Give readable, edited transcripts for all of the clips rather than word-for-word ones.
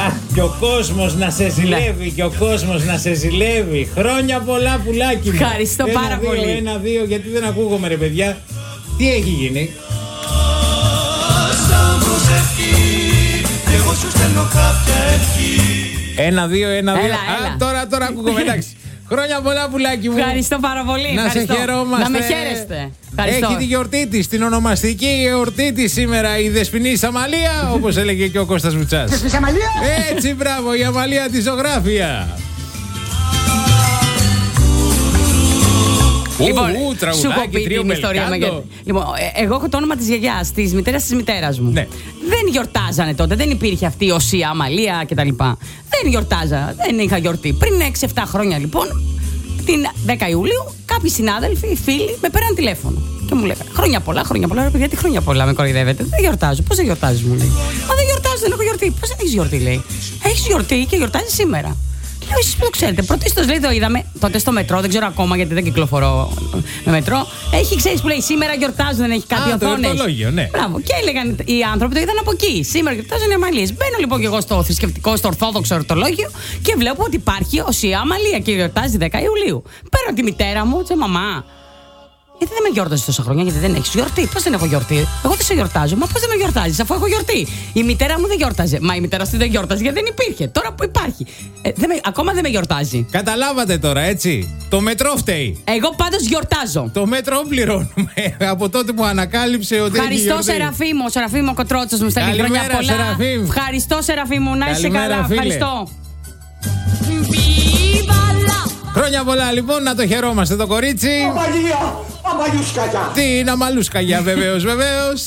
Και ο κόσμος να σε ζηλεύει, και ο κόσμος να σε ζηλεύει. Χρόνια πολλά, πουλάκι μου. Ευχαριστώ πάρα πολύ. 1-2, γιατί δεν ακούγομαι, ρε παιδιά. Τι έχει γίνει? Εγώ σου στέλνω κάποια ευχή. 1-2. Τώρα ακούγομαι, εντάξει. Χρόνια πολλά, πουλάκι μου. Ευχαριστώ πάρα πολύ. Να σε χαιρόμαστε. Να με χαίρεστε. Ευχαριστώ. Έχει τη γιορτή της, την ονομαστική γιορτή της σήμερα, η Δεσποινής Αμαλία, όπως έλεγε και ο Κώστας Βουτσάς. Δεσποινής Αμαλία. Έτσι, μπράβο, η Αμαλία τη ζωγράφια. Λοιπόν, σου έχω πει την ιστορία. Λοιπόν, εγώ έχω το όνομα της γιαγιάς, της μητέρας της μητέρας μου. Ναι. Δεν γιορτάζανε τότε, δεν υπήρχε αυτή η Οσία, Αμαλία κτλ. Δεν γιορτάζα, δεν είχα γιορτή. Πριν 6-7 χρόνια λοιπόν, την 10 Ιουλίου, κάποιοι συνάδελφοι, φίλοι, με πέραν τηλέφωνο. Και μου λέγανε χρόνια πολλά, χρόνια πολλά. Ρε παιδιά, τι χρόνια πολλά με κοροϊδεύετε? Δεν γιορτάζω. Πώς δεν γιορτάζεις, μου λέει. Μα δεν γιορτάζω, δεν έχω γιορτή. Πώς δεν έχεις γιορτή, λέει. Έχεις γιορτή και γιορτάζεις σήμερα. Λέω, εσείς που το ξέρετε. Πρωτίστως, λέει, το είδαμε τότε στο μετρό, δεν ξέρω ακόμα γιατί δεν κυκλοφορώ με μετρό. Έχει, ξέρεις που λέει, σήμερα γιορτάζουν, δεν έχει κάτι οθόνες. Το ορθολόγιο, ναι. Μπράβο. Και έλεγαν οι άνθρωποι, το είδαν από εκεί. Σήμερα γιορτάζουν οι Αμαλίες. Μπαίνω λοιπόν και εγώ στο θρησκευτικό, στο ορθόδοξο ορθολόγιο και βλέπω ότι υπάρχει Οσία Αμαλία και γιορτάζει 10 Ιουλίου. Παίρνω τη μητέρα μου, τσε μαμά. Γιατί δεν με γιόρταζε τόσα χρόνια, γιατί δεν έχει γιορτή? Πώς δεν έχω γιορτή? Εγώ δεν σε γιορτάζω. Μα πώς δεν με γιορτάζει, αφού έχω γιορτή? Η μητέρα μου δεν γιόρταζε. Μα η μητέρα σου δεν γιόρταζε γιατί δεν υπήρχε. Τώρα που υπάρχει. Ακόμα δεν με γιορτάζει. Καταλάβατε τώρα, έτσι. Το μετρό φταίει. Εγώ πάντως γιορτάζω. Το μέτρο πληρώνουμε από τότε που ανακάλυψε ότι. Ευχαριστώ, Σεραφείμο. Σεραφείμο Κοτρότσος μου στέλνει χρόνια πολλά. Σεραφείμ. Ευχαριστώ, Σεραφείμο. Να είσαι καλά. Φίλε. Ευχαριστώ. Χρόνια πολλά, λοιπόν, να το χαιρόμαστε το κορίτσι. Αμαλία, αμαλούσκαγια. Την αμαλούσκαγια, βεβαίως, βεβαίως.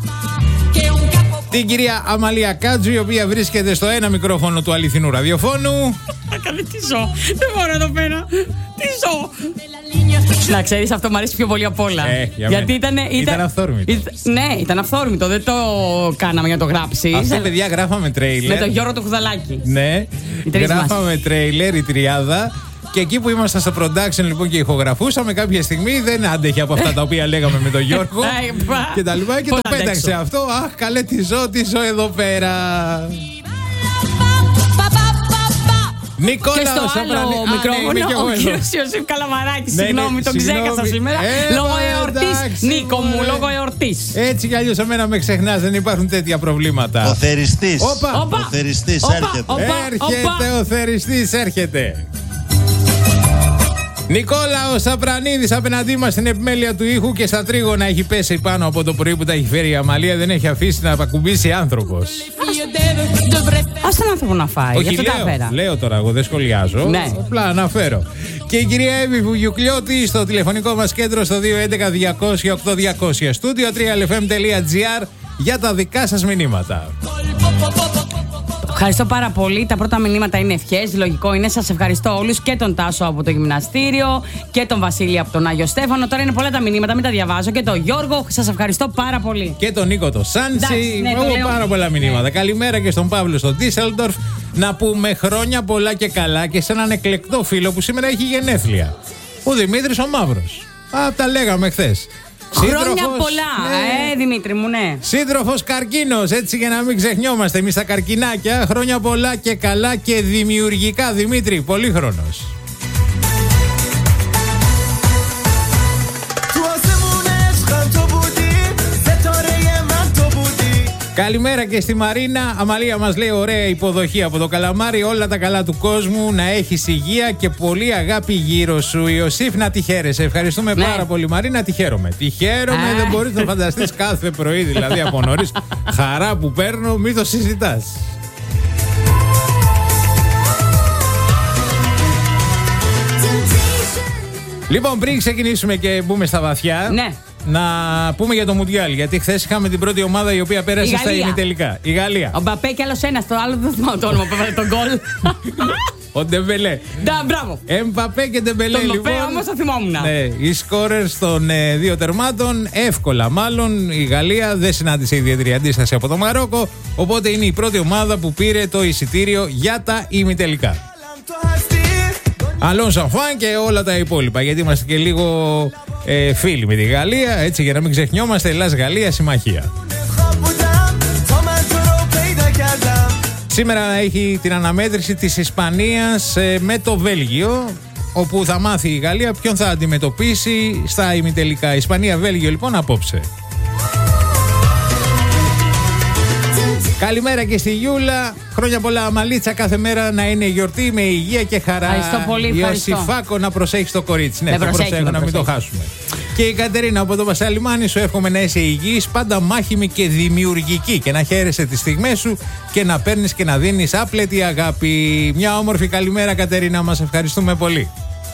Την κυρία Αμαλία Κάτζου, η οποία βρίσκεται στο ένα μικρόφωνο του αληθινού ραδιοφώνου. Καλή, τι ζω. Δεν μπορώ εδώ πέρα. Τι ζω. Να ξέρεις, αυτό μου αρέσει πιο πολύ απ' όλα. Γιατί ήταν αυθόρμητο. Ναι, ήταν αυθόρμητο. Δεν το κάναμε για να το γράψεις. Αυτό, παιδιά, γράφαμε τρέιλερ. Με τον Γιώργο του Χουδαλάκη. Ναι, γράφαμε τρέιλερ, η τριάδα. Και εκεί που ήμασταν στο production λοιπόν και ηχογραφούσαμε, κάποια στιγμή δεν άντεχε από αυτά τα οποία λέγαμε με τον Γιώργο και τα λοιπά και το πέταξε αυτό. Αχ, καλέ, τι ζω εδώ πέρα. Νικόλα, και στο άλλο μικρόφωνο, ο κύριος Ιωσήφ Καλαμαράκης. Συγγνώμη, τον ξέχασα σήμερα. Λόγω εορτής. Νίκο μου, λόγω εορτής. Έτσι κι αλλιώς εμένα με ξεχνάς, δεν υπάρχουν τέτοια προβλήματα. Ο θεριστής. Όπα. Ο θεριστής έρχεται. Έρχεται ο θεριστής, έρχεται. Νικόλα, ο Σαπρανίδης απέναντί μας στην επιμέλεια του ήχου και στα τρίγωνα έχει πέσει πάνω από το πρωί που τα έχει φέρει η Αμαλία. Δεν έχει αφήσει να ακουμπήσει άνθρωπος. Ας τον άνθρωπο να φάει. Όχι, γι' αυτό λέω τώρα, εγώ δεν σχολιάζω. Ναι. Απλά αναφέρω. Και η κυρία Εύη Βουγιουκλιώτη στο τηλεφωνικό μας κέντρο στο 211-200-8200. Studio3lfm.gr για τα δικά σας μηνύματα. Ευχαριστώ πάρα πολύ. Τα πρώτα μηνύματα είναι ευχές. Λογικό είναι. Σας ευχαριστώ όλους. Και τον Τάσο από το γυμναστήριο και τον Βασίλη από τον Άγιο Στέφανο. Τώρα είναι πολλά τα μηνύματα, μην τα διαβάζω. Και τον Γιώργο. Σας ευχαριστώ πάρα πολύ. Και τον Νίκο το Σάντσι. Πάρα πολλά μηνύματα. Ναι. Καλημέρα και στον Παύλο στο Ντίσελντορφ. Να πούμε χρόνια πολλά και καλά και σε έναν εκλεκτό φίλο που σήμερα έχει γενέθλια. Ο Δημήτρης ο Μαύρος. Τα λέγαμε χθες. Χρόνια πολλά, Δημήτρη μου, ναι. Σύντροφος καρκίνος, έτσι για να μην ξεχνιόμαστε εμείς τα καρκινάκια. Χρόνια πολλά και καλά και δημιουργικά, Δημήτρη, πολύχρονος. Καλημέρα και στη Μαρίνα. Αμαλία μας λέει ωραία υποδοχή από το Καλαμάρι. Όλα τα καλά του κόσμου. Να έχεις υγεία και πολύ αγάπη γύρω σου. Ιωσήφ, να τη χαίρεσαι. Ευχαριστούμε πάρα πολύ, Μαρίνα. Τη χαίρομαι. Τη χαίρομαι. Δεν μπορείς να φανταστείς κάθε πρωί, δηλαδή από νωρίς. Χαρά που παίρνω, μην το συζητάς. Λοιπόν, πριν ξεκινήσουμε και μπούμε στα βαθιά. Ναι. Να πούμε για το Μουντιάλ. Γιατί χθες είχαμε την πρώτη ομάδα η οποία πέρασε στα ημιτελικά. Η Γαλλία. Ο Μπαπέ και άλλος ένας. Το άλλο δεν θυμάμαι το όνομα που έβαλε τον γκολ. Ο Ντεμπελέ. Μπράβο. Εμπαπέ και Ντεμπελέ. Τον λοιπόν. Μπαπέ όμως το θυμόμουν. Ναι, οι σκόρερς των δύο τερμάτων. Εύκολα μάλλον. Η Γαλλία δεν συνάντησε ιδιαίτερη αντίσταση από το Μαρόκο. Οπότε είναι η πρώτη ομάδα που πήρε το εισιτήριο για τα ημιτελικά. Αλόνσο Φαν και όλα τα υπόλοιπα. Γιατί είμαστε και λίγο φίλοι με τη Γαλλία. Έτσι για να μην ξεχνιόμαστε. Ελλάς-Γαλλία συμμαχία. Σήμερα έχει την αναμέτρηση της Ισπανίας με το Βέλγιο, όπου θα μάθει η Γαλλία ποιον θα αντιμετωπίσει στα ημιτελικά. Ισπανία-Βέλγιο λοιπόν απόψε. Καλημέρα και στη Γιούλα. Χρόνια πολλά, Αμαλίτσα. Κάθε μέρα να είναι γιορτή με υγεία και χαρά. Ευχαριστώ πολύ. Ιωσήφάκο, να προσέχεις το κορίτσι. Ναι, θα προσέχω να μην το χάσουμε. Και η Κατερίνα από το Βασιλιμάνι, σου εύχομαι να είσαι υγιής, πάντα μάχημη και δημιουργική και να χαίρεσαι τις στιγμές σου και να παίρνεις και να δίνεις άπλετη αγάπη. Μια όμορφη καλημέρα, Κατερίνα, μας ευχαριστούμε πολύ.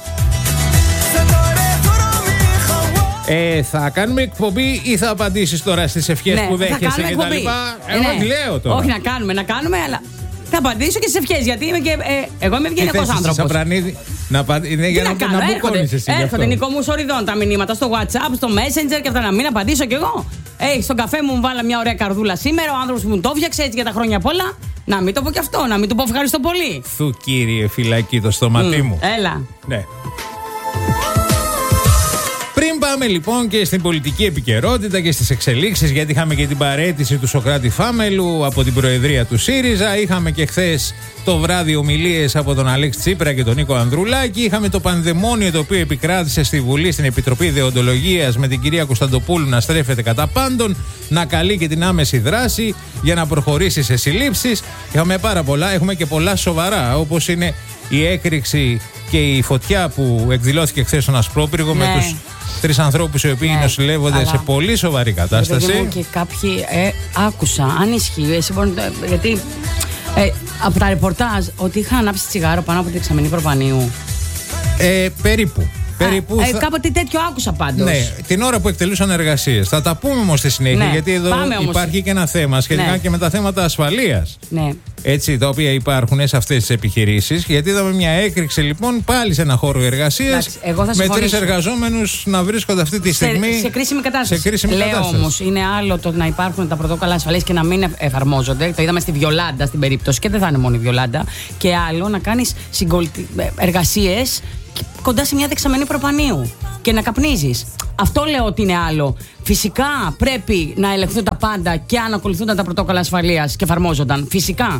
Θα κάνουμε εκπομπή ή θα απαντήσεις τώρα στις ευχές που δέχεσαι και τα λοιπά? Εγώ λέω τώρα. Όχι, να κάνουμε, αλλά θα απαντήσω και στις ευχές, γιατί είμαι και, εγώ είμαι ευγενικός άνθρωπος. Για να μπουκώνεις εσύ. Έρχονται Νικό μου σοριδών τα μηνύματα στο WhatsApp, στο Messenger και αυτά, να μην απαντήσω κι εγώ. Στον καφέ μου βάλα μια ωραία καρδούλα σήμερα, ο άνθρωπος μου το έφτιαξε έτσι για τα χρόνια πολλά. Να μην το πω κι αυτό, να μην του πω ευχαριστώ πολύ. Θου κύριε φυλακή το στόματί μου. Έλα. Ναι. Πριν πάμε λοιπόν και στην πολιτική επικαιρότητα και στις εξελίξεις, γιατί είχαμε και την παραίτηση του Σωκράτη Φάμελου από την Προεδρία του ΣΥΡΙΖΑ, είχαμε και χθες το βράδυ ομιλίες από τον Αλέξη Τσίπρα και τον Νίκο Ανδρουλάκη, είχαμε το πανδαιμόνιο το οποίο επικράτησε στη Βουλή στην Επιτροπή Δεοντολογίας με την κυρία Κωνσταντοπούλου να στρέφεται κατά πάντων, να καλεί και την άμεση δράση για να προχωρήσει σε συλλήψεις. Είχαμε πάρα πολλά, έχουμε και πολλά σοβαρά, όπως είναι η έκρηξη και η φωτιά που εκδηλώθηκε χθες στον Ασπρόπυργο με τους 3 ανθρώπους οι οποίοι νοσηλεύονται σε πολύ σοβαρή κατάσταση. Και κάποιοι άκουσα, αν ισχύει, γιατί από τα ρεπορτάζ ότι είχα ανάψει τσιγάρο πάνω από την δεξαμενή προπανίου. Περίπου. Κάποτε τέτοιο άκουσα πάντως. Ναι, την ώρα που εκτελούσαν εργασίες. Θα τα πούμε όμως στη συνέχεια, γιατί εδώ υπάρχει και ένα θέμα σχετικά και με τα θέματα ασφαλείας. Ναι. Έτσι, τα οποία υπάρχουν σε αυτές τις επιχειρήσεις. Γιατί είδαμε μια έκρηξη λοιπόν πάλι σε ένα χώρο εργασίας με 3 εργαζόμενους να βρίσκονται αυτή τη στιγμή σε κρίσιμη κατάσταση. Λέω όμως, είναι άλλο το να υπάρχουν τα πρωτόκολλα ασφαλείας και να μην εφαρμόζονται. Το είδαμε στη Βιολάντα στην περίπτωση και δεν θα είναι μόνο η Βιολάντα. Και άλλο να κάνεις εργασίες κοντά σε μια δεξαμενή προπανίου και να καπνίζεις. Αυτό λέω ότι είναι άλλο. Φυσικά πρέπει να ελεγχθούν τα πάντα και αν ακολουθούνταν τα πρωτόκολλα ασφαλείας και εφαρμόζονταν. Φυσικά.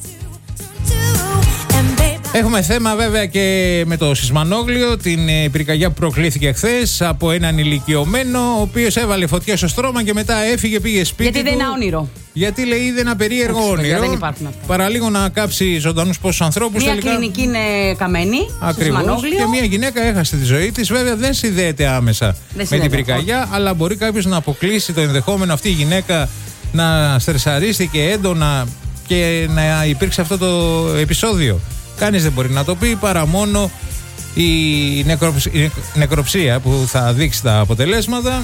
Έχουμε θέμα βέβαια και με το σεισμανόγλιο, την πυρκαγιά που προκλήθηκε χθες από έναν ηλικιωμένο, ο οποίος έβαλε φωτιά στο στρώμα και μετά έφυγε, πήγε σπίτι γιατί του. δεν είναι όνειρο. Γιατί λέει είδε ένα περίεργο όνειρο. Δεν υπάρχουν αυτά. Παραλίγο να κάψει ζωντανούς πόσους ανθρώπους. Μια κλινική είναι καμένη. Ακριβώς. Και μια γυναίκα έχασε τη ζωή της. Βέβαια δεν συνδέεται άμεσα με την πυρκαγιά, αλλά μπορεί κάποιος να αποκλείσει το ενδεχόμενο αυτή η γυναίκα να στρεσαρίστηκε έντονα και να υπήρξε αυτό το επεισόδιο. Κανείς δεν μπορεί να το πει παρά μόνο η νεκροψία που θα δείξει τα αποτελέσματα.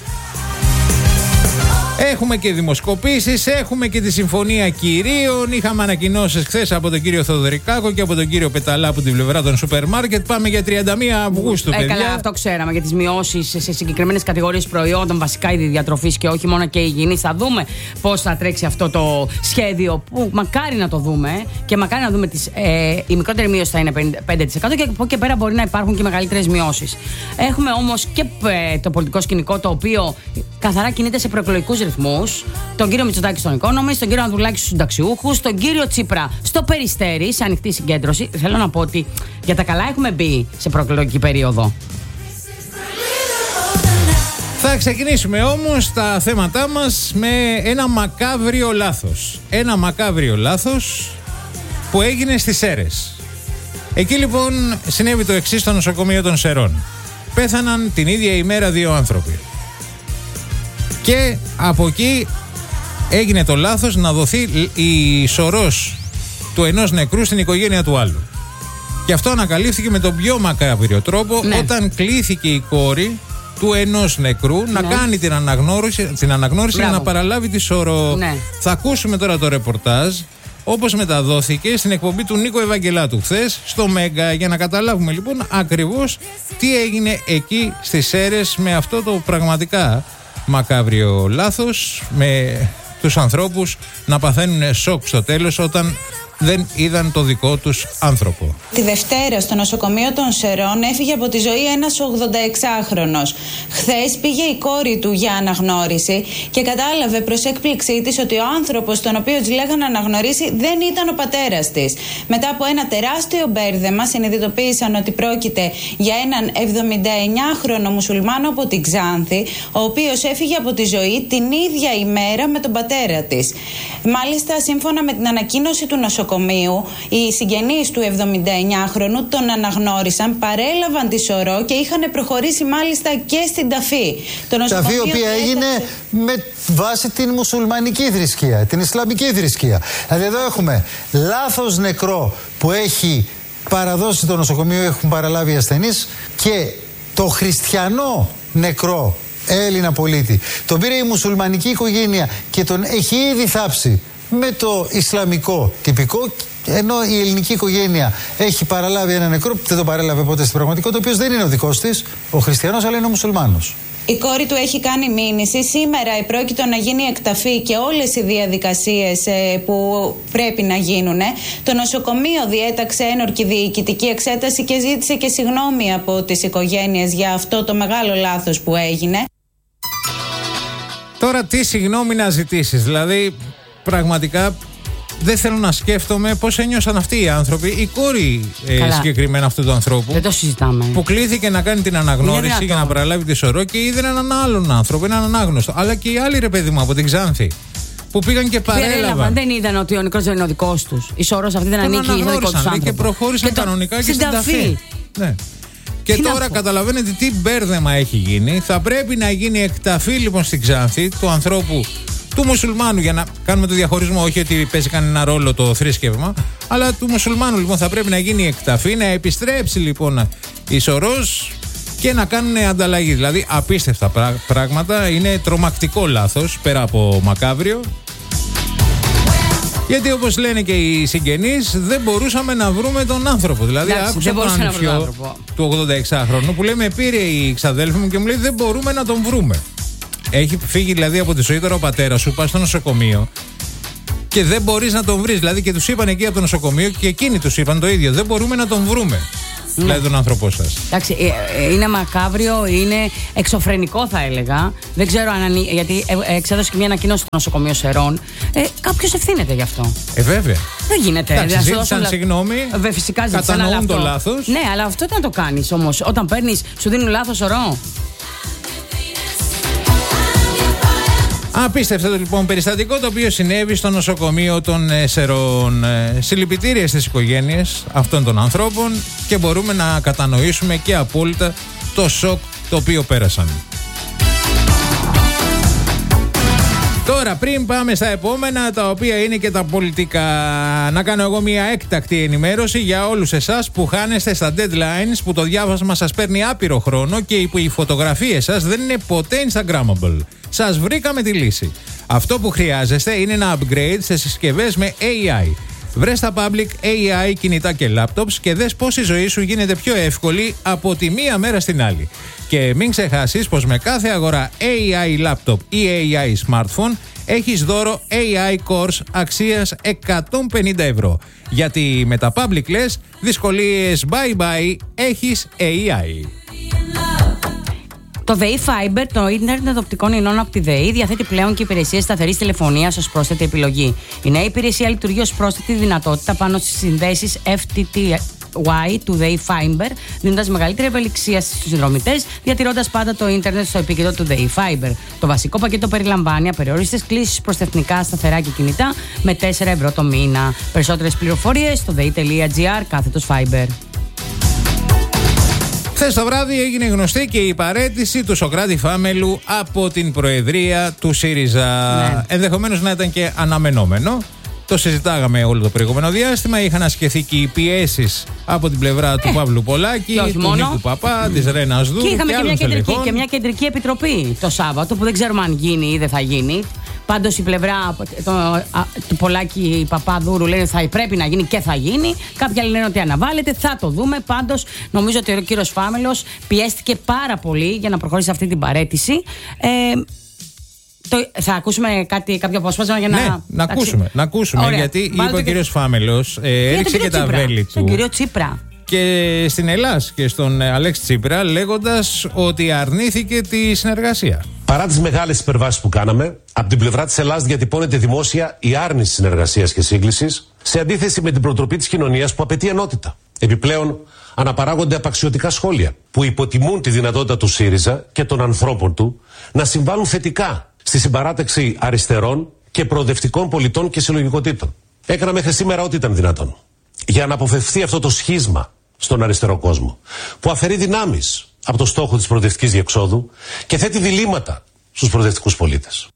Έχουμε και δημοσκοπήσεις, έχουμε και τη συμφωνία κυρίων. Είχαμε ανακοινώσεις χθες από τον κύριο Θοδωρικάκο και από τον κύριο Πεταλά από την πλευρά των σούπερ μάρκετ. Πάμε για 31 Αυγούστου, παιδιά. Καλά, αυτό ξέραμε για τις μειώσεις σε συγκεκριμένες κατηγορίες προϊόντων, βασικά είδη διατροφής και όχι μόνο και υγιεινής. Θα δούμε πώς θα τρέξει αυτό το σχέδιο που μακάρι να το δούμε και μακάρι να δούμε η μικρότερη μείωση θα είναι 5% και από εκεί και πέρα μπορεί να υπάρχουν και μεγαλύτερες μειώσεις. Έχουμε όμως και το πολιτικό σκηνικό το οποίο καθαρά κινείται σε προεκλογικούς ρυθμούς. Τον κύριο Μητσοτάκη στον Economist, τον κύριο Ανδρουλάκη στους συνταξιούχους, τον κύριο Τσίπρα στο Περιστέρι, σε ανοιχτή συγκέντρωση. Θέλω να πω ότι για τα καλά έχουμε μπει σε προεκλογική περίοδο. Θα ξεκινήσουμε όμως τα θέματά μας με ένα μακάβριο λάθος. Ένα μακάβριο λάθος που έγινε στις Σέρρες. Εκεί λοιπόν συνέβη το εξής στο νοσοκομείο των Σερών. Πέθαναν την ίδια ημέρα 2 άνθρωποι. Και από εκεί έγινε το λάθος να δοθεί η σωρός του ενός νεκρού στην οικογένεια του άλλου. Και αυτό ανακαλύφθηκε με τον πιο μακάβριο τρόπο όταν κλήθηκε η κόρη του ενός νεκρού να κάνει την αναγνώριση για να παραλάβει τη σωρό. Θα ακούσουμε τώρα το ρεπορτάζ όπως μεταδόθηκε στην εκπομπή του Νίκο Ευαγγελάτου χθες στο Μέγκα, για να καταλάβουμε λοιπόν ακριβώς τι έγινε εκεί στις Σέρρες με αυτό το πραγματικά μακάβριο λάθος, με τους ανθρώπους να παθαίνουν σοκ στο τέλος όταν δεν είδαν το δικό τους άνθρωπο. Τη Δευτέρα στο νοσοκομείο των Σερών έφυγε από τη ζωή ένας 86χρονος. Χθες πήγε η κόρη του για αναγνώριση και κατάλαβε προς έκπληξή της ότι ο άνθρωπος τον οποίο της λέγανε να αναγνωρίσει δεν ήταν ο πατέρας της. Μετά από ένα τεράστιο μπέρδεμα συνειδητοποίησαν ότι πρόκειται για έναν 79χρονο μουσουλμάνο από την Ξάνθη, ο οποίος έφυγε από τη ζωή την ίδια ημέρα με τον πατέρα της. Μάλιστα, σύμφωνα με την ανακοίνωση του νοσοκομείου, οι συγγενείς του 79χρονου τον αναγνώρισαν, παρέλαβαν τη σωρό και είχαν προχωρήσει μάλιστα και στην ταφή. Ταφή η οποία έγινε με βάση την μουσουλμανική θρησκεία, την ισλαμική θρησκεία. Δηλαδή εδώ έχουμε λάθος νεκρό που έχει παραδώσει το νοσοκομείο, έχουν παραλάβει οι ασθενείς, και το χριστιανό νεκρό Έλληνα πολίτη τον πήρε η μουσουλμανική οικογένεια και τον έχει ήδη θάψει με το ισλαμικό τυπικό, ενώ η ελληνική οικογένεια έχει παραλάβει ένα νεκρό που δεν το παρέλαβε ποτέ στην πραγματικότητα, ο οποίος δεν είναι ο δικός της, ο χριστιανός, αλλά είναι ο μουσουλμάνος. Η κόρη του έχει κάνει μήνυση. Σήμερα επρόκειτο να γίνει εκταφή και όλες οι διαδικασίες που πρέπει να γίνουν. Το νοσοκομείο διέταξε ένορκη διοικητική εξέταση και ζήτησε και συγγνώμη από τις οικογένειες για αυτό το μεγάλο λάθος που έγινε. Τώρα τι συγγνώμη να ζητήσεις, δηλαδή πραγματικά δεν θέλω να σκέφτομαι πώς ένιωσαν αυτοί οι άνθρωποι, η κόρη συγκεκριμένα αυτού του ανθρώπου. Δεν το συζητάμε. Που κλήθηκε να κάνει την αναγνώριση για να παραλάβει τη σωρό και είδε έναν άλλον άνθρωπο, έναν ανάγνωστο. Αλλά και οι άλλοι, ρε παιδί μου, από την Ξάνθη, που πήγαν και παρέλαβαν. Δεν είδαν ότι ο νεκρός δεν είναι ο δικός τους. Η σωρός αυτή δεν ανήκει στον δικό τους άνθρωπο. Και προχώρησαν κανονικά και στην ταφή. Ναι. Και τώρα καταλαβαίνετε τι μπέρδεμα έχει γίνει. Θα πρέπει να γίνει εκταφή λοιπόν στην Ξάνθη του ανθρώπου, του μουσουλμάνου, για να κάνουμε το διαχωρισμό, όχι ότι παίζει κανένα ρόλο το θρήσκευμα, αλλά του μουσουλμάνου λοιπόν θα πρέπει να γίνει εκταφή, να επιστρέψει λοιπόν η σωρός και να κάνουν ανταλλαγή. Δηλαδή απίστευτα πράγματα, είναι τρομακτικό λάθος, πέρα από μακάβριο. Γιατί όπως λένε και οι συγγενείς, δεν μπορούσαμε να βρούμε τον άνθρωπο. Δηλαδή άκουσα τον ανιψιό του 86χρονου που λέει, με πήρε η ξαδέλφη μου και μου λέει δεν μπορούμε να τον βρούμε. Έχει φύγει δηλαδή από τη ζωή τώρα ο πατέρας σου, πας στο νοσοκομείο και δεν μπορείς να τον βρεις. Δηλαδή και τους είπαν εκεί από το νοσοκομείο και εκείνοι τους είπαν το ίδιο. Δεν μπορούμε να τον βρούμε. Δηλαδή τον άνθρωπό σας. Εντάξει, είναι μακάβριο, είναι εξωφρενικό θα έλεγα. Δεν ξέρω αν. Γιατί εξέδωσε και μια ανακοίνωση στο νοσοκομείο Σερών. Κάποιος ευθύνεται γι' αυτό. Βέβαια. Δεν γίνεται. Εντάξει, ζήτησαν συγγνώμη. Φυσικά ζήτησαν. Κατανοούν το λάθος. Ναι, αλλά αυτό τι να το κάνεις όμως. Όταν παίρνεις, σου δίνουν λάθος σωρό. Απίστευτο λοιπόν περιστατικό το οποίο συνέβη στο νοσοκομείο των Σερών. Συλληπιτήρια στις οικογένειες αυτών των ανθρώπων και μπορούμε να κατανοήσουμε και απόλυτα το σοκ το οποίο πέρασαν. Τώρα πριν πάμε στα επόμενα, τα οποία είναι και τα πολιτικά, να κάνω εγώ μια έκτακτη ενημέρωση για όλους εσάς που χάνεστε στα deadlines, που το διάβασμα σας παίρνει άπειρο χρόνο και που οι φωτογραφίες σας δεν είναι ποτέ instagrammable. Σας βρήκαμε τη λύση. Αυτό που χρειάζεστε είναι ένα upgrade σε συσκευές με AI. Βρες τα public AI κινητά και laptops και δες πώς η ζωή σου γίνεται πιο εύκολη από τη μία μέρα στην άλλη. Και μην ξεχάσεις πως με κάθε αγορά AI laptop ή AI smartphone έχεις δώρο AI course αξίας 150 ευρώ. Γιατί με τα public λες δυσκολίες bye bye, έχεις AI. Το ΔΕΗ Fiber, το ίντερνετ οπτικών ινών από τη ΔΕΗ, διαθέτει πλέον και υπηρεσίες σταθερής τηλεφωνίας ως πρόσθετη επιλογή. Η νέα υπηρεσία λειτουργεί ως πρόσθετη δυνατότητα πάνω στις συνδέσεις FTTY του ΔΕΗ Fiber, δίνοντας μεγαλύτερη ευελιξία στους συνδρομητές, διατηρώντας πάντα το ίντερνετ στο επίκεντρο του ΔΕΗ Fiber. Το βασικό πακέτο περιλαμβάνει απεριόριστες κλήσεις προς εθνικά σταθερά και κινητά με 4 ευρώ το μήνα. Περισσότερες πληροφορίες στο dei.gr/Fiber. Χθες το βράδυ έγινε γνωστή και η παραίτηση του Σωκράτη Φάμελου από την Προεδρία του ΣΥΡΙΖΑ. Ναι. Ενδεχομένως να ήταν και αναμενόμενο. Το συζητάγαμε όλο το προηγούμενο διάστημα. Είχαν ασκηθεί και οι πιέσεις από την πλευρά του Παύλου Πολάκη, του Νίκου Παπά, της Ρένας Δούρου. Και είχαμε και μια κεντρική επιτροπή το Σάββατο που δεν ξέρουμε αν γίνει ή δεν θα γίνει. Πάντως η πλευρά του Πολάκη Παπαδούρου λένε θα πρέπει να γίνει και θα γίνει. Κάποιοι άλλοι λένε ότι αναβάλλεται. Θα το δούμε. Πάντως νομίζω ότι ο κύριος Φάμελος πιέστηκε πάρα πολύ για να προχωρήσει αυτή την παραίτηση. Θα ακούσουμε κάποιο απόσπασμα για να. Ναι, να ακούσουμε. Ωραία. Γιατί είπε ο κύριος Φάμελος, έριξε και τα βέλη του. Στον κύριο Τσίπρα. Και στην Ελλάς και στον Αλέξη Τσίπρα, λέγοντας ότι αρνήθηκε τη συνεργασία. Παρά τις μεγάλες υπερβάσεις που κάναμε, από την πλευρά της Ελλάδας διατυπώνεται δημόσια η άρνηση συνεργασίας και σύγκλησης, σε αντίθεση με την προτροπή της κοινωνίας που απαιτεί ενότητα. Επιπλέον, αναπαράγονται απαξιωτικά σχόλια που υποτιμούν τη δυνατότητα του ΣΥΡΙΖΑ και των ανθρώπων του να συμβάλλουν θετικά στη συμπαράταξη αριστερών και προοδευτικών πολιτών και συλλογικοτήτων. Έκανα μέχρι σήμερα ό,τι ήταν δυνατόν για να αποφευθεί αυτό το σχίσμα στον αριστερό κόσμο, που αφαιρεί δυνάμεις από το στόχο της προοδευτικής διεξόδου και θέτει διλήμματα στους προοδευτικούς πολίτες.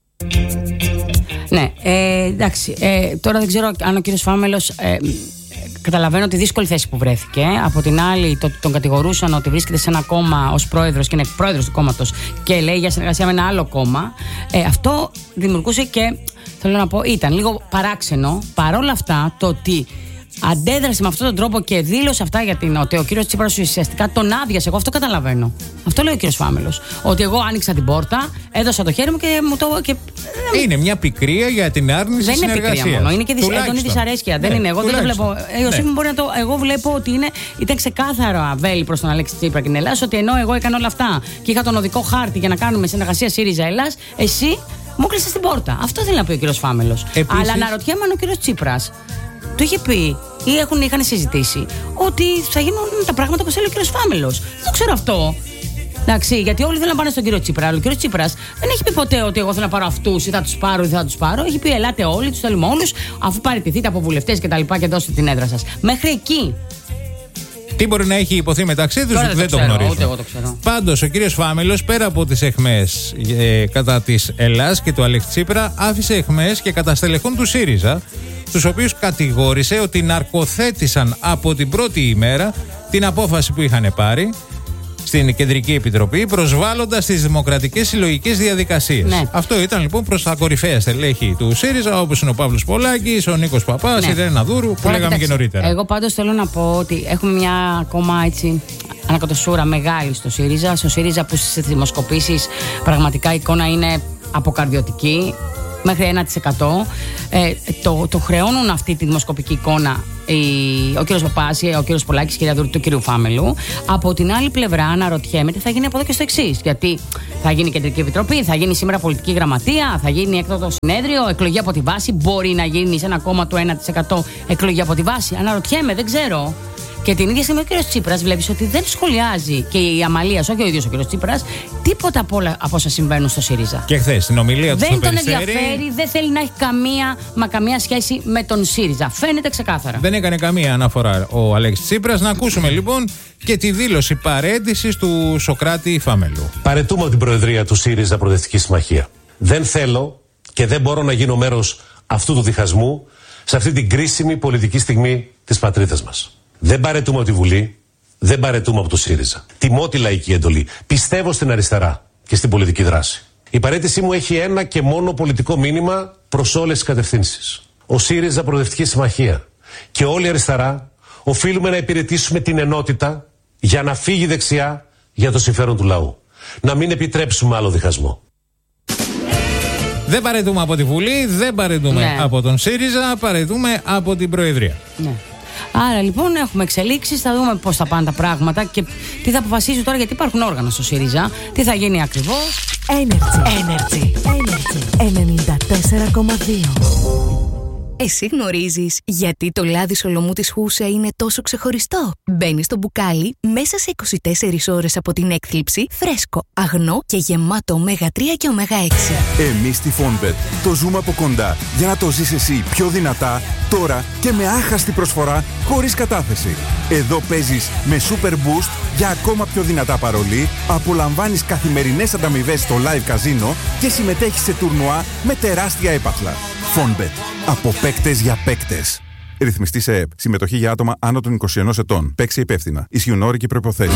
Ναι, εντάξει. Τώρα δεν ξέρω αν ο κύριος Φάμελος. Καταλαβαίνω τη δύσκολη θέση που βρέθηκε. Από την άλλη, τον κατηγορούσαν ότι βρίσκεται σε ένα κόμμα ως πρόεδρος και είναι πρόεδρος του κόμματος και λέει για συνεργασία με ένα άλλο κόμμα. Αυτό δημιουργούσε και, θέλω να πω, ήταν λίγο παράξενο. Παρόλα αυτά, το ότι αντέδρασε με αυτόν τον τρόπο και δήλωσε αυτά ότι ο κύριος Τσίπρας ουσιαστικά τον άδειασε. Εγώ αυτό καταλαβαίνω. Αυτό λέει ο κύριος Φάμελος. Ότι εγώ άνοιξα την πόρτα, έδωσα το χέρι μου και μου το. Είναι μια πικρία για την άρνηση συνεργασίας. Δεν είναι πικρία μόνο. Είναι και έντονη δυσαρέσκεια. Δεν είναι. Εγώ δεν το βλέπω. Εγώ βλέπω ότι ήταν ξεκάθαρο βέλη προς τον Αλέξη Τσίπρα και την Ελλάδα, ότι ενώ εγώ έκανα όλα αυτά και είχα τον οδικό χάρτη για να κάνουμε συνεργασία ΣΥΡΙΖΑ-Ελλάς, εσύ μου κλείσες την πόρτα. Αυτό θέλει να πει ο κύριος Φάμελος. Αλλά αναρωτιέμαι αν ο κύριος Τσίπρας του είχε πει ή είχαν συζητήσει ότι θα γίνουν τα πράγματα όπως έλεγε ο κύριος Φάμελος. Δεν το ξέρω αυτό. Εντάξει, γιατί όλοι θέλουν να πάνε στον κύριο Τσίπρα. Αλλά ο κύριος Τσίπρας δεν έχει πει ποτέ ότι εγώ θέλω να πάρω αυτούς ή θα τους πάρω ή θα τους πάρω. Έχει πει ελάτε όλοι, τους θέλουμε όλους, αφού παραιτηθείτε από βουλευτές και τα λοιπά και δώσετε την έδρα σας. Μέχρι εκεί. Τι μπορεί να έχει υποθεί μεταξύ τους, δεν το γνωρίζω. Ούτε εγώ το ξέρω. Πάντως, ο κύριος Φάμελος, πέρα από τις αιχμές κατά της Ελλάς και του Αλέξη Τσίπρα, άφησε αιχμές και κατά στελεχών του ΣΥΡΙΖΑ, τους οποίους κατηγόρησε ότι ναρκοθέτησαν από την πρώτη ημέρα την απόφαση που είχαν πάρει στην Κεντρική Επιτροπή, προσβάλλοντας τις δημοκρατικές συλλογικές διαδικασίες. Ναι. Αυτό ήταν λοιπόν προς τα κορυφαία στελέχη του ΣΥΡΙΖΑ, όπως είναι ο Παύλος Πολάκης, ο Νίκος Παπάς, η Ρένα Δούρου, που λέγαμε και νωρίτερα. Εγώ πάντως θέλω να πω ότι έχουμε μια ακόμα έτσι ανακατοσούρα μεγάλη στο ΣΥΡΙΖΑ. Στο ΣΥΡΙΖΑ που στις δημοσκοπήσεις πραγματικά η εικόνα είναι αποκαρδιωτική. Μέχρι 1%. Το χρεώνουν αυτή τη δημοσκοπική εικόνα ο κύριος Παπάς, ο κύριος Πολάκης, η κυρία Δούρου του κυρίου Φάμελου. Από την άλλη πλευρά, αναρωτιέμαι τι θα γίνει από εδώ και στο εξής. Γιατί θα γίνει Κεντρική Επιτροπή, θα γίνει σήμερα πολιτική γραμματεία, θα γίνει έκτακτο συνέδριο, εκλογή από τη βάση. Μπορεί να γίνει σε ένα κόμμα του 1% εκλογή από τη βάση. Αναρωτιέμαι, δεν ξέρω. Και την ίδια στιγμή ο κύριος Τσίπρας βλέπεις ότι δεν σχολιάζει και η Αμαλίας, όχι ο ίδιος ο κύριος Τσίπρας, τίποτα από όλα από όσα συμβαίνουν στο ΣΥΡΙΖΑ. Και χθες στην ομιλία του δεν τον ενδιαφέρει, δεν θέλει να έχει καμία σχέση με τον ΣΥΡΙΖΑ. Φαίνεται ξεκάθαρα. Δεν έκανε καμία αναφορά ο Αλέξης Τσίπρας. Να ακούσουμε λοιπόν και τη δήλωση παραίτησης του Σωκράτη Φαμέλου. Παραιτούμε από την Προεδρία του ΣΥΡΙΖΑ Προοδευτική Συμμαχία. Δεν θέλω και δεν μπορώ να γίνω μέρος αυτού του διχασμού σε αυτή την κρίσιμη πολιτική στιγμή της πατρίδας μας. Δεν παραιτούμε από τη Βουλή, δεν παραιτούμε από το ΣΥΡΙΖΑ. Τιμώ τη λαϊκή εντολή. Πιστεύω στην αριστερά και στην πολιτική δράση. Η παραίτησή μου έχει ένα και μόνο πολιτικό μήνυμα προς όλες τις κατευθύνσεις. Ο ΣΥΡΙΖΑ Προοδευτική Συμμαχία και όλη η αριστερά οφείλουμε να υπηρετήσουμε την ενότητα για να φύγει η δεξιά για το συμφέρον του λαού. Να μην επιτρέψουμε άλλο διχασμό. Δεν παραιτούμε από τη Βουλή, δεν παραιτούμε από τον ΣΥΡΙΖΑ, παραιτούμε από την Προεδρία. Ναι. Άρα λοιπόν έχουμε εξελίξεις, θα δούμε πώς θα πάνε τα πράγματα και τι θα αποφασίσουν τώρα, γιατί υπάρχουν όργανα στο ΣΥΡΙΖΑ, τι θα γίνει ακριβώς. Energy 94,2. Εσύ γνωρίζεις γιατί το λάδι σολομού της Χούσα είναι τόσο ξεχωριστό? Μπαίνει στο μπουκάλι μέσα σε 24 ώρες από την έκθλιψη, φρέσκο, αγνό και γεμάτο ωμέγα 3 και ωμέγα 6. Εμείς στη Fonbet το ζούμε από κοντά για να το ζεις εσύ πιο δυνατά, τώρα και με άχαστη προσφορά χωρίς κατάθεση. Εδώ παίζεις με Super Boost για ακόμα πιο δυνατά παρολί, απολαμβάνεις καθημερινές ανταμοιβές στο live καζίνο και συμμετέχεις σε τουρνουά με τεράστια έπαθλα. Fonbet. Από παίκτες για παίκτες. Ρυθμιστή σε ΕΕΠ. Συμμετοχή για άτομα άνω των 21 ετών. Παίξει υπεύθυνα. Ισχύουν όροι και προϋποθέσεις.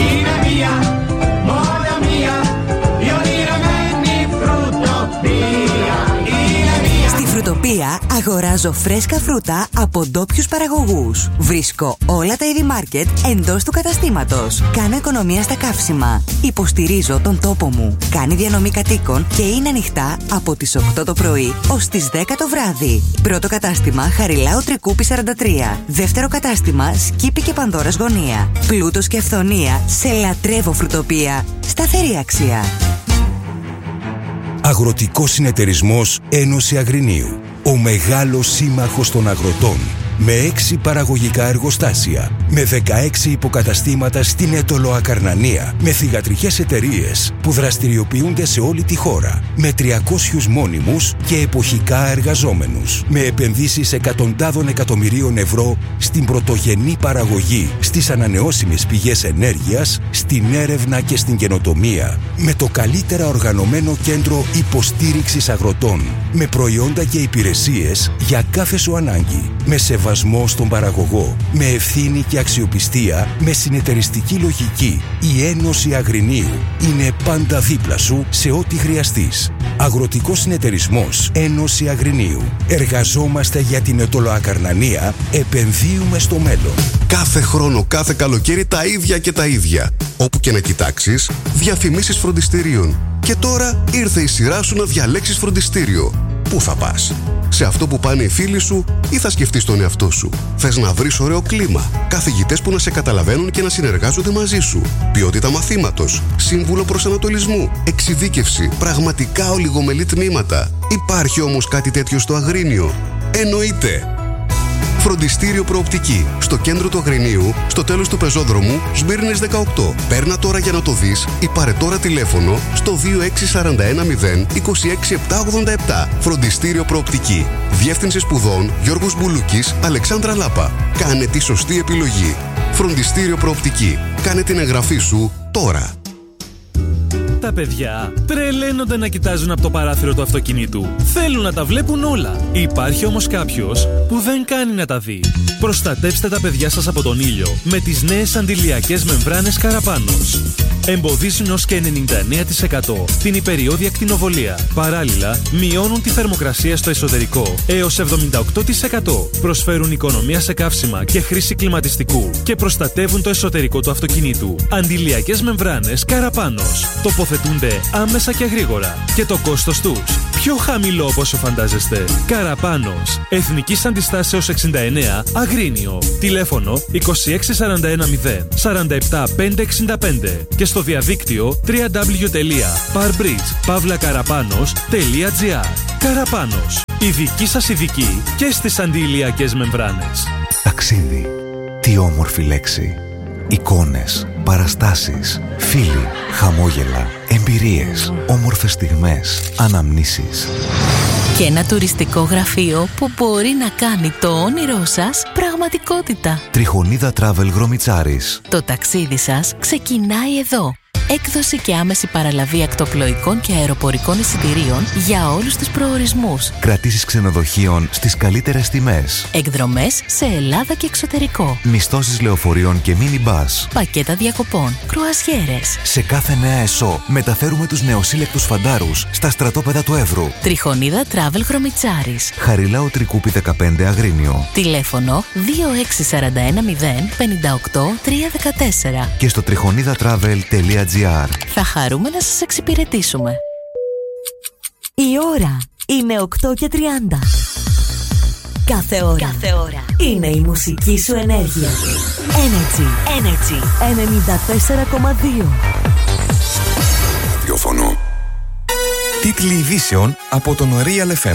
Στη Φρουτοπία Φρουτοπία αγοράζω φρέσκα φρούτα από ντόπιους παραγωγούς. Βρίσκω όλα τα είδη μάρκετ εντός του καταστήματος. Κάνω οικονομία στα καύσιμα. Υποστηρίζω τον τόπο μου. Κάνει διανομή κατοίκων και είναι ανοιχτά από τις 8 το πρωί ως τις 10 το βράδυ. Πρώτο κατάστημα Χαριλάου Τρικούπη 43. Δεύτερο κατάστημα Σκύπη και Πανδώρας Γωνία. Πλούτος και αυθονία σε λατρεύω Φρουτοπία. Σταθερή αξία. Αγροτικός Συνεταιρισμός Ένωση Αγρινίου. Ο μεγάλος σύμμαχος των αγροτών. Με 6 παραγωγικά εργοστάσια. Με 16 υποκαταστήματα στην Έτολο Ακαρνανία. Με θυγατρικές εταιρείες που δραστηριοποιούνται σε όλη τη χώρα. Με 300 μόνιμους και εποχικά εργαζόμενους. Με επενδύσεις εκατοντάδων εκατομμυρίων ευρώ στην πρωτογενή παραγωγή, στις ανανεώσιμες πηγές ενέργειας, στην έρευνα και στην καινοτομία. Με το καλύτερα οργανωμένο κέντρο υποστήριξης αγροτών. Με προϊόντα και υπηρεσίες για κάθε σου ανάγκη. Με σεβασμό στον παραγωγό, με ευθύνη και αξιοπιστία, με συνεταιριστική λογική. Η Ένωση Αγρινίου είναι πάντα δίπλα σου σε ό,τι χρειαστείς. Αγροτικός Συνεταιρισμός Ένωση Αγρινίου. Εργαζόμαστε για την Ετωλοακαρνανία, επενδύουμε στο μέλλον. Κάθε χρόνο, κάθε καλοκαίρι τα ίδια και τα ίδια. Όπου και να κοιτάξεις, διαφημίσεις φροντιστηρίων. Και τώρα ήρθε η σειρά σου να διαλέξεις φροντιστήριο. Πού θα πας? Σε αυτό που πάνε οι φίλοι σου ή θα σκεφτείς τον εαυτό σου? Θες να βρεις ωραίο κλίμα, καθηγητές που να σε καταλαβαίνουν και να συνεργάζονται μαζί σου, ποιότητα μαθήματος, σύμβουλο προσανατολισμού, εξειδίκευση, πραγματικά ολιγομελή τμήματα? Υπάρχει όμως κάτι τέτοιο στο Αγρίνιο? Εννοείται! Φροντιστήριο Προοπτική. Στο κέντρο του Αγρινίου, στο τέλος του πεζόδρομου, Σμύρνης 18. Παίρνα τώρα για να το δεις ή πάρε τώρα τηλέφωνο στο 26410 26787. Φροντιστήριο Προοπτική. Διεύθυνση σπουδών Γιώργος Μπουλούκης, Αλεξάνδρα Λάπα. Κάνε τη σωστή επιλογή. Φροντιστήριο Προοπτική. Κάνε την εγγραφή σου τώρα. Τα παιδιά τρελαίνονται να κοιτάζουν από το παράθυρο του αυτοκινήτου. Θέλουν να τα βλέπουν όλα. Υπάρχει όμως κάποιος που δεν κάνει να τα δει. Προστατέψτε τα παιδιά σας από τον ήλιο με τις νέες αντιλιακές μεμβράνες Καραπάνος. Εμποδίζουν ως και 99% την υπεριώδη ακτινοβολία. Παράλληλα, μειώνουν τη θερμοκρασία στο εσωτερικό έως 78%. Προσφέρουν οικονομία σε καύσιμα και χρήση κλιματιστικού και προστατεύουν το εσωτερικό του αυτοκινήτου. Αντιλιακές μεμβράνες Καραπάνος. Τοποθετούνται άμεσα και γρήγορα. Και το κόστος τους πιο χαμηλό από όσο φαντάζεστε. Καραπάνος. Εθνικής Αντιστάσεως 69, Αγρίνιο. Τηλέφωνο 26410 47565 και στο διαδίκτυο www.parbridge.pavlakarapanos.gr. Καραπάνος. Η δική σας ειδική και στις αντιηλιακές μεμβράνες. Ταξίδι. Τι όμορφη λέξη. Εικόνες, παραστάσεις, φίλοι, χαμόγελα, εμπειρίες, όμορφες στιγμές, αναμνήσεις. Και ένα τουριστικό γραφείο που μπορεί να κάνει το όνειρό σας πραγματικότητα. Τριχονίδα Travel Γρομιτσάρης. Το ταξίδι σας ξεκινάει εδώ. Έκδοση και άμεση παραλαβή ακτοπλοϊκών και αεροπορικών εισιτηρίων για όλους τους προορισμούς. Κρατήσεις ξενοδοχείων στις καλύτερες τιμές. Εκδρομές σε Ελλάδα και εξωτερικό. Μισθώσεις λεωφορείων και μίνι μπας. Πακέτα διακοπών. Κρουαζιέρες. Σε κάθε νέα ΕΣΟ μεταφέρουμε τους νεοσύλλεκτους φαντάρους στα στρατόπεδα του Εύρου. Τριχονίδα Travel Γρομιτσάρης. Χαριλάου Τρικούπη 15 Αγρίνιο. Τηλέφωνο 26410 58 314. Και στο τριχονίδαtravel.gr. Θα χαρούμε να σας εξυπηρετήσουμε. Η ώρα είναι 8:30. Κάθε ώρα είναι η μουσική σου ενέργεια. Energy 94,2. Ραδιόφωνο. Τίτλοι ειδήσεων από τον Real FM.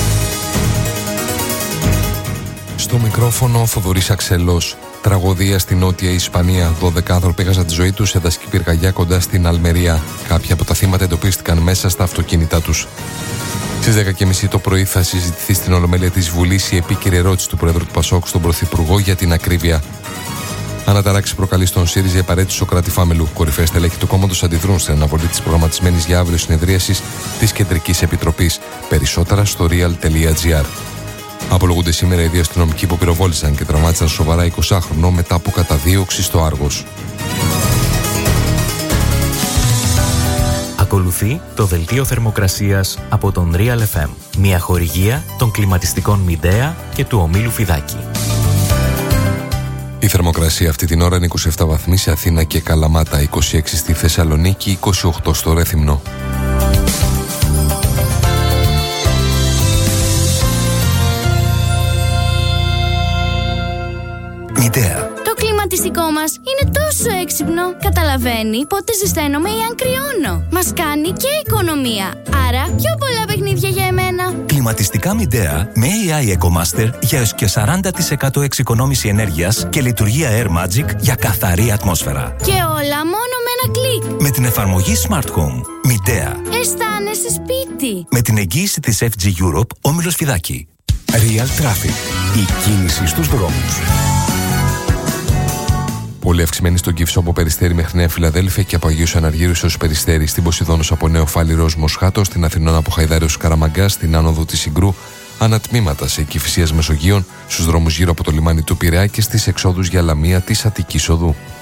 Στο μικρόφωνο Θοδωρής Αξελός. Τραγωδία στη Νότια Ισπανία. 12 άνθρωποι έχασαν τη ζωή τους σε δασική πυρκαγιά κοντά στην Αλμερία. Κάποια από τα θύματα εντοπίστηκαν μέσα στα αυτοκίνητά τους. Στις 10:30 το πρωί θα συζητηθεί στην Ολομέλεια της Βουλής η επίκαιρη ερώτηση του Πρόεδρου του ΠΑΣΟΚ στον Πρωθυπουργό για την ακρίβεια. Αναταράξει προκαλεί στον ΣΥΡΙΖΑ η παρέτηση Σωκράτη Φάμελου. Κορυφαία στελέχη του κόμματος αντιδρούν στην αναβολή της προγραμματισμένης για αύριο συνεδρίασης της Κεντρικής Επιτροπής. Περισσότερα στο real.gr. Απολογούνται σήμερα οι δύο αστυνομικοί που πυροβόλησαν και τραυμάτισαν σοβαρά 20χρονο μετά από καταδίωξη στο Άργος. Ακολουθεί το δελτίο θερμοκρασίας από τον Real FM. Μια χορηγία των κλιματιστικών Midea και του ομίλου Φιδάκη. Η θερμοκρασία αυτή την ώρα είναι 27 βαθμοί σε Αθήνα και Καλαμάτα, 26 στη Θεσσαλονίκη, 28 στο Ρέθυμνο. Midea. Το κλιματιστικό μας είναι τόσο έξυπνο. Καταλαβαίνει πότε ζεσταίνομαι ή αν κρυώνω. Μας κάνει και οικονομία. Άρα πιο πολλά παιχνίδια για εμένα. Κλιματιστικά Midea με AI EcoMaster για έως και 40% εξοικονόμηση ενέργειας και λειτουργία Air Magic για καθαρή ατμόσφαιρα. Και όλα μόνο με ένα κλικ. Με την εφαρμογή Smart Home. Midea. Αισθάνεσαι σπίτι. Με την εγγύηση της FG Europe, όμιλος Φιδάκη. Real Traffic. Η κίνηση στους δρόμους. Πολύ αυξημένη στον Κύφσο από Περιστέρι μέχρι Νέα Φιλαδέλφια και από Αγίους Αναργύρους έως Περιστέρι, στην Ποσειδώνος από Νέο Φάλιρος Μοσχάτο, στην Αθηνών από Χαϊδάριος Καραμαγκά, στην άνοδο της Συγκρού, ανατμήματα σε Κηφισίας Μεσογείων, στους δρόμους γύρω από το λιμάνι του Πειραιά και στις εξόδους για Λαμία της Αττικής Οδού.